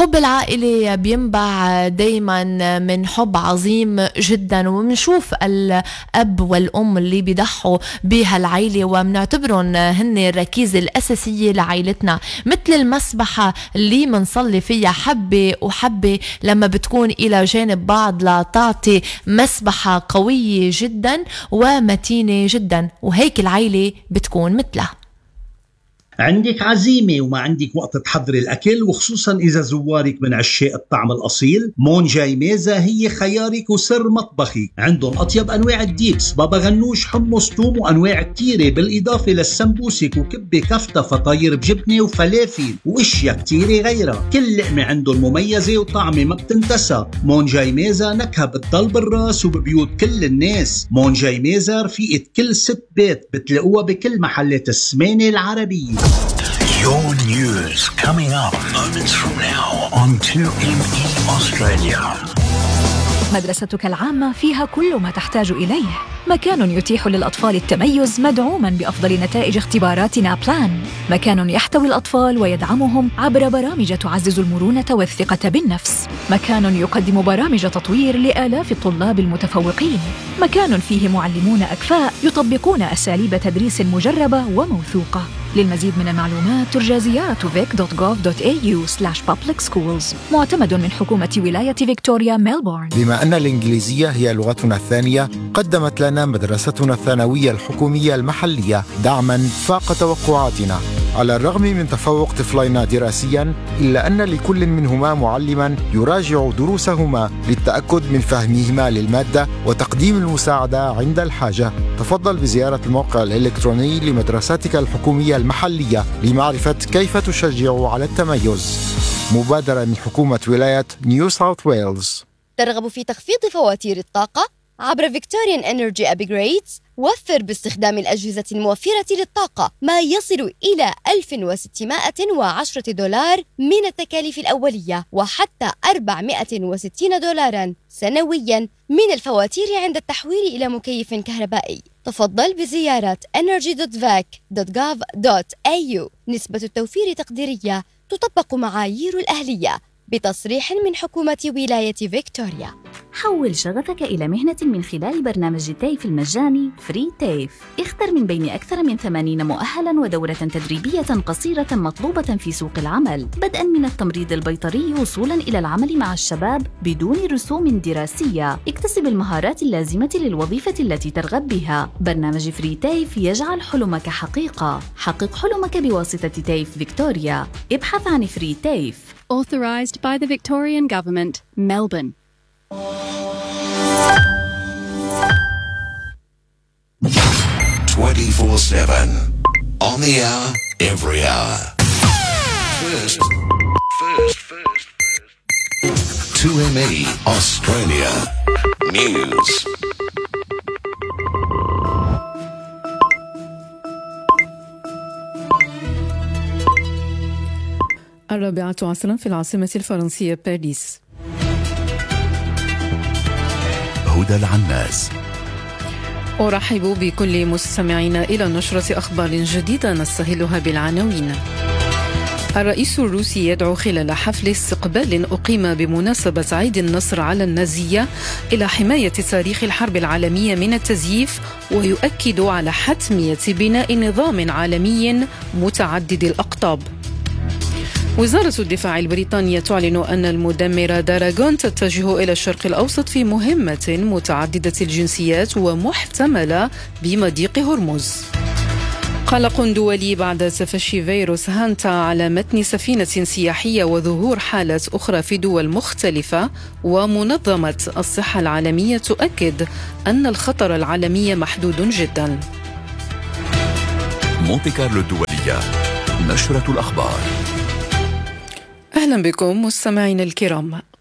حب العائلة بينبع دايما من حب عظيم جدا، وبنشوف الأب والأم اللي بيضحوا بهالعائلة وبنعتبرهم هن الركيزة الأساسية لعائلتنا، مثل المسبحة اللي منصلي فيها حبة وحبة لما بتكون إلى جانب بعض لتعطي مسبحة قوية جدا ومتينة جدا، وهيك العائلة بتكون مثلها. عندك عزيمة وما عندك وقت تحضري الأكل، وخصوصا إذا زوارك من عشاق الطعم الأصيل، مون جاي ميزة هي خيارك وسر مطبخك. عندهم أطيب أنواع الديبس، بابا غنوش، حمص، توم، وأنواع كتيرة، بالإضافة للسمبوسك وكبة كفتة فطاير بجبنة وفلافل وإشياء كتيرة غيرها. كل لقمة عندهم مميزة وطعمة ما بتنتسى. مون جاي ميزة نكهة بتضل بالراس وببيوت كل الناس. مون جاي ميزة رفيقة كل ست بيت، بتلاقوها بكل محلات السمانة العربية. Your news coming up moments from now on 2ME Australia. مدرستك العامة فيها كل ما تحتاج إليه، مكان يتيح للأطفال التميز مدعوماً بأفضل نتائج اختباراتنا بلان، مكان يحتوي الأطفال ويدعمهم عبر برامج تعزز المرونة والثقة بالنفس، مكان يقدم برامج تطوير لآلاف الطلاب المتفوقين، مكان فيه معلمون أكفاء يطبقون أساليب تدريس مجربة وموثوقة. للمزيد من المعلومات ترجى زيارة vic.gov.au/public-schools، معتمد من حكومة ولاية فيكتوريا ميلبورن. بما أن الإنجليزية هي لغتنا الثانية، قدمت لنا مدرستنا الثانوية الحكومية المحلية دعماً فاق توقعاتنا. على الرغم من تفوق طفلينا دراسياً، إلا أن لكل منهما معلماً يراجع دروسهما للتأكد من فهمهما للمادة وتقديم المساعدة عند الحاجة. تفضل بزيارة الموقع الإلكتروني لمدرستك الحكومية المحلية لمعرفة كيف تشجع على التميز. مبادرة من حكومة ولاية نيو ساوث ويلز. ترغب في تخفيض فواتير الطاقة عبر Victorian Energy Upgrades؟ وفر باستخدام الأجهزة الموفرة للطاقة ما يصل إلى $1,610 من التكاليف الأولية، وحتى $460 سنوياً من الفواتير عند التحويل إلى مكيف كهربائي. تفضل بزيارة energy.vac.gov.au. نسبة التوفير تقديرية، تطبق معايير الأهلية بتصريح من حكومة ولاية فيكتوريا. حول شغفك إلى مهنة من خلال برنامج تيف المجاني فري تيف. اختر من بين أكثر من 80 مؤهلاً ودورة تدريبية قصيرة مطلوبة في سوق العمل، بدءاً من التمريض البيطري وصولاً إلى العمل مع الشباب بدون رسوم دراسية. اكتسب المهارات اللازمة للوظيفة التي ترغب بها. برنامج فري تيف يجعل حلمك حقيقة. حقق حلمك بواسطة تيف فيكتوريا. ابحث عن فري تيف. Authorised by the Victorian Government, Melbourne. 24/7 on the hour, every hour. First. 2ME Australia News. الرابعة عصرا في العاصمة الفرنسية باريس. هدى العناس. أرحب بكل مستمعينا إلى نشرة أخبار جديدة نستهلها بالعناوين. الرئيس الروسي يدعو خلال حفل استقبال أقيم بمناسبة عيد النصر على النازية إلى حماية تاريخ الحرب العالمية من التزييف، ويؤكد على حتمية بناء نظام عالمي متعدد الأقطاب. وزارة الدفاع البريطانية تعلن أن المدمرة داراغون تتجه إلى الشرق الأوسط في مهمة متعددة الجنسيات ومحتملة بمضيق هرمز. قلق دولي بعد تفشي فيروس هانتا على متن سفينة سياحية وظهور حالات أخرى في دول مختلفة، ومنظمة الصحة العالمية تؤكد أن الخطر العالمي محدود جدا. مونتي كارلو الدولية، نشرة الأخبار. أهلا بكم مستمعين الكرام.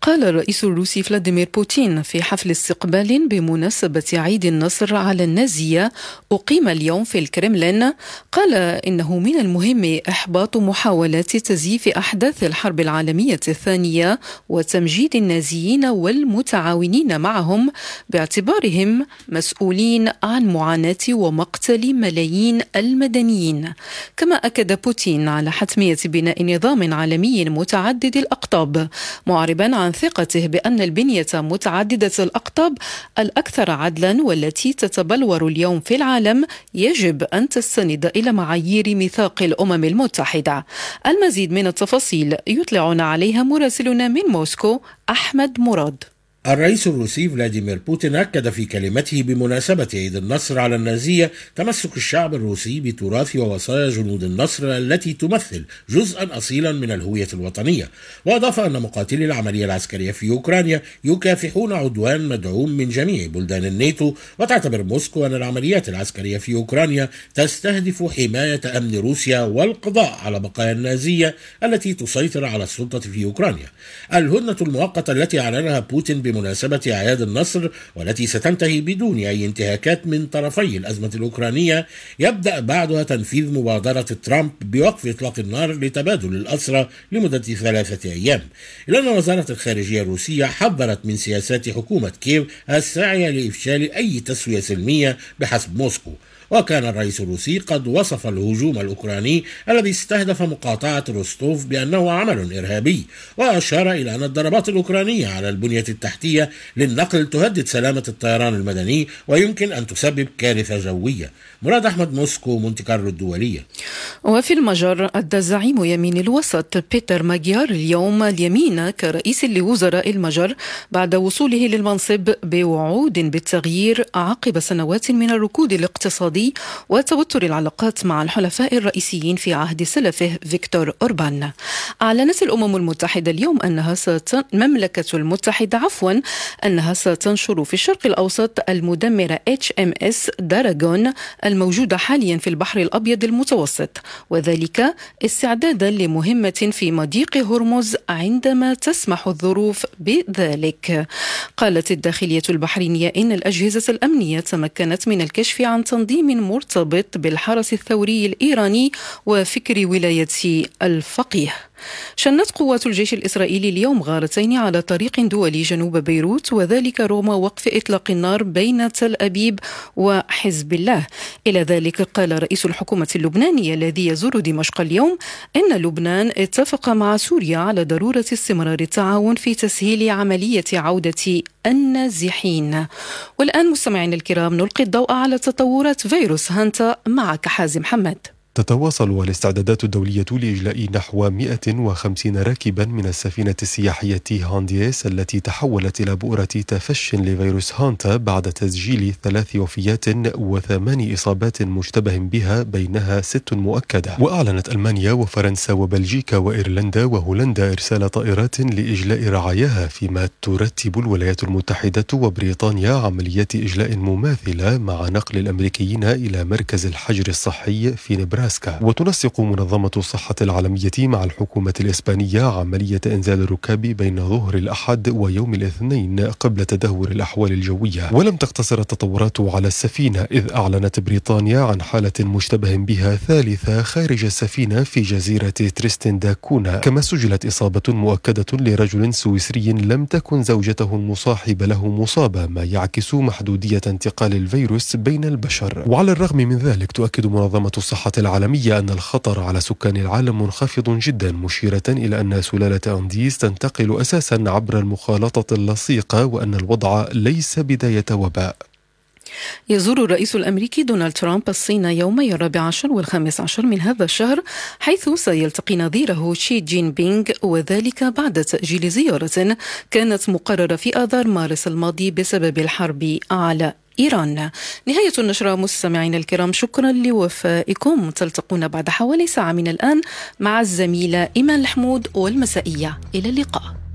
قال الرئيس الروسي فلاديمير بوتين في حفل استقبال بمناسبة عيد النصر على النازية أقيم اليوم في الكرملين، قال إنه من المهم إحباط محاولات تزييف أحداث الحرب العالمية الثانية وتمجيد النازيين والمتعاونين معهم باعتبارهم مسؤولين عن معاناة ومقتل ملايين المدنيين. كما أكد بوتين على حتمية بناء نظام عالمي متعدد الأقطاب، معربا عن ثقته بأن البنية متعددة الأقطاب الأكثر عدلا والتي تتبلور اليوم في العالم يجب أن تستند إلى معايير ميثاق الأمم المتحدة. المزيد من التفاصيل يطلعنا عليها مراسلنا من موسكو أحمد مراد. الرئيس الروسي فلاديمير بوتين أكد في كلمته بمناسبة عيد النصر على النازية تمسك الشعب الروسي بتراث ووصايا جنود النصر التي تمثل جزءا أصيلا من الهوية الوطنية، وأضاف أن مقاتلي العملية العسكرية في أوكرانيا يكافحون عدوان مدعوم من جميع بلدان الناتو، وتعتبر موسكو أن العمليات العسكرية في أوكرانيا تستهدف حماية أمن روسيا والقضاء على بقايا النازية التي تسيطر على السلطة في أوكرانيا. الهدنة المؤقتة التي أعلنها بوتين بمناسبة أعياد النصر والتي ستنتهي بدون أي انتهاكات من طرفي الأزمة الأوكرانية يبدأ بعدها تنفيذ مبادرة ترامب بوقف إطلاق النار لتبادل الأسرى لمدة 3 أيام، إلا أن وزارة الخارجية الروسية حذرت من سياسات حكومة كييف الساعية لإفشال أي تسوية سلمية بحسب موسكو. وكان الرئيس الروسي قد وصف الهجوم الأوكراني الذي استهدف مقاطعة روستوف بأنه عمل إرهابي، وأشار إلى أن الضربات الأوكرانية على البنية التحتية للنقل تهدد سلامة الطيران المدني ويمكن أن تسبب كارثة جوية. مراد أحمد، موسكو، مونتي كارلو الدولية. وفي المجر أدى زعيم يمين الوسط بيتر ماجيار اليوم اليمين كرئيس لوزراء المجر بعد وصوله للمنصب بوعود بالتغيير عقب سنوات من الركود الاقتصادي وتوتر العلاقات مع الحلفاء الرئيسيين في عهد سلفه فيكتور أوربان. أعلنت الأمم المتحدة اليوم المملكة المتحدة أنها ستنشر في الشرق الأوسط المدمرة HMS داراغون الموجودة حاليا في البحر الأبيض المتوسط، وذلك استعدادا لمهمة في مضيق هرمز عندما تسمح الظروف بذلك. قالت الداخلية البحرينية إن الأجهزة الأمنية تمكنت من الكشف عن تنظيم مرتبط بالحرس الثوري الإيراني وفكر ولاية الفقيه. شنت قوات الجيش الإسرائيلي اليوم غارتين على طريق دولي جنوب بيروت، وذلك رغم وقف إطلاق النار بين تل أبيب وحزب الله. إلى ذلك قال رئيس الحكومة اللبنانية الذي يزور دمشق اليوم إن لبنان اتفق مع سوريا على ضرورة استمرار التعاون في تسهيل عملية عودة النازحين. والآن مستمعين الكرام نلقي الضوء على تطورات فيروس هانتا معك حازم محمد. تتواصل الاستعدادات الدولية لإجلاء نحو 150 راكبا من السفينة السياحية هانديس التي تحولت إلى بؤرة تفش لفيروس هانتا بعد تسجيل 3 وفيات و8 إصابات مشتبه بها بينها 6 مؤكدة. وأعلنت ألمانيا وفرنسا وبلجيكا وإيرلندا وهولندا إرسال طائرات لإجلاء رعاياها، فيما ترتب الولايات المتحدة وبريطانيا عمليات إجلاء مماثلة مع نقل الأمريكيين إلى مركز الحجر الصحي في نبراسكا. وتنسق منظمة الصحة العالمية مع الحكومة الإسبانية عملية إنزال الركاب بين ظهر الأحد ويوم الاثنين قبل تدهور الأحوال الجوية. ولم تقتصر التطورات على السفينة، إذ أعلنت بريطانيا عن حالة مشتبه بها ثالثة خارج السفينة في جزيرة تريستن دا كونا. كما سجلت إصابة مؤكدة لرجل سويسري لم تكن زوجته المصاحبة له مصابة، ما يعكس محدودية انتقال الفيروس بين البشر. وعلى الرغم من ذلك تؤكد منظمة الصحة العالمية أن الخطر على سكان العالم منخفض جدا، مشيرة إلى أن سلالة أنديس تنتقل أساسا عبر المخالطة اللصيقة وأن الوضع ليس بداية وباء. يزور الرئيس الأمريكي دونالد ترامب الصين يومي 14 و15 من هذا الشهر، حيث سيلتقي نظيره شي جين بينغ، وذلك بعد تأجيل زيارة كانت مقررة في آذار مارس الماضي بسبب الحرب على إيران. نهاية النشرة مستمعين الكرام، شكرا لوفائكم. تلتقون بعد حوالي ساعة من الآن مع الزميلة إيمان الحمود والمسائية. إلى اللقاء.